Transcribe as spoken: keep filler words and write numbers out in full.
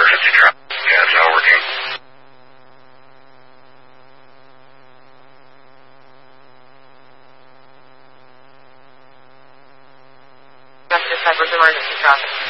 emergency traffic. Yeah, it's not working. That's the type of emergency traffic.